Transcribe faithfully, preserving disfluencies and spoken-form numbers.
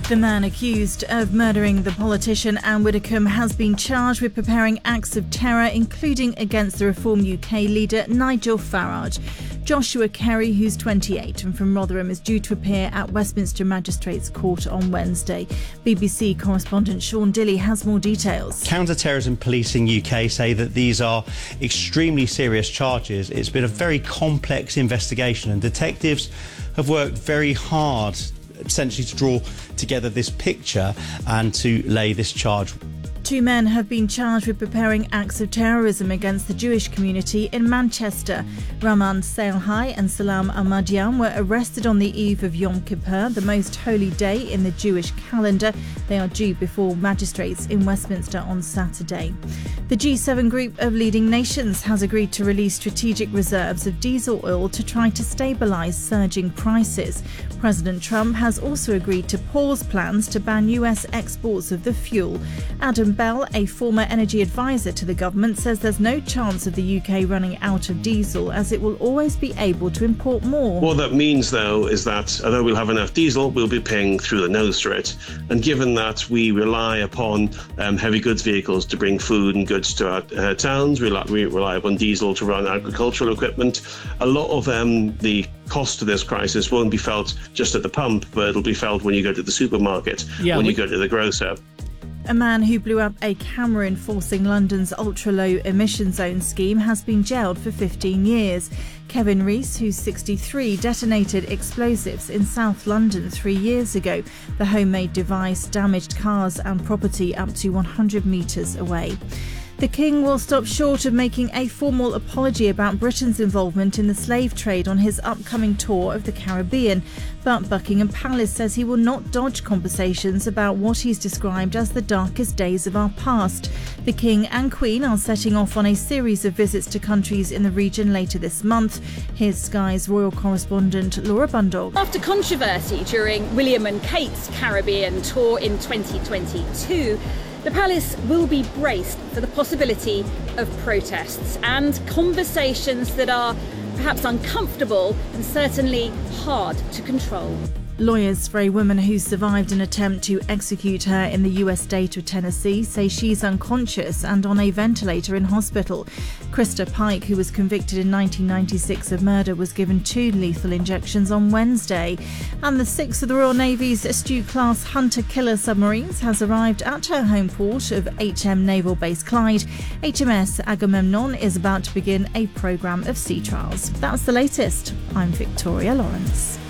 The man accused of murdering the politician Anne Widdecombe has been charged with preparing acts of terror, including against the Reform U K leader Nigel Farage. Joshua Kerry, who's twenty-eight and from Rotherham, is due to appear at Westminster Magistrates Court on Wednesday. B B C correspondent Sean Dilley has more details. Counter-terrorism policing U K say that these are extremely serious charges. It's been a very complex investigation and detectives have worked very hard essentially to draw together this picture and to lay this charge. Two men have been charged with preparing acts of terrorism against the Jewish community in Manchester. Raman Salhai and Salam Ahmadian were arrested on the eve of Yom Kippur, the most holy day in the Jewish calendar. They are due before magistrates in Westminster on Saturday. The G seven group of leading nations has agreed to release strategic reserves of diesel oil to try to stabilise surging prices. President Trump has also agreed to pause plans to ban U S exports of the fuel. Adam Bell, a former energy advisor to the government, says there's no chance of the U K running out of diesel, as it will always be able to import more. What that means, though, is that although we'll have enough diesel, we'll be paying through the nose for it. And given that we rely upon um, heavy goods vehicles to bring food and goods to our uh, towns, we rely, we rely upon diesel to run agricultural equipment, a lot of um, the cost of this crisis won't be felt just at the pump, but it'll be felt when you go to the supermarket, yeah, when we- you go to the grocer. A man who blew up a camera enforcing London's ultra-low emission zone scheme has been jailed for fifteen years. Kevin Rees, who's sixty-three, detonated explosives in South London three years ago. The homemade device damaged cars and property up to one hundred metres away. The King will stop short of making a formal apology about Britain's involvement in the slave trade on his upcoming tour of the Caribbean. But Buckingham Palace says he will not dodge conversations about what he's described as the darkest days of our past. The King and Queen are setting off on a series of visits to countries in the region later this month. Here's Sky's royal correspondent Laura Bundog. After controversy during William and Kate's Caribbean tour in twenty twenty-two, the palace will be braced for the possibility of protests and conversations that are perhaps uncomfortable and certainly hard to control. Lawyers for a woman who survived an attempt to execute her in the U S state of Tennessee say she's unconscious and on a ventilator in hospital. Krista Pike, who was convicted in nineteen ninety-six of murder, was given two lethal injections on Wednesday. And the sixth of the Royal Navy's Astute-class hunter-killer submarines has arrived at her home port of H M Naval Base Clyde. H M S Agamemnon is about to begin a programme of sea trials. That's the latest. I'm Victoria Lawrence.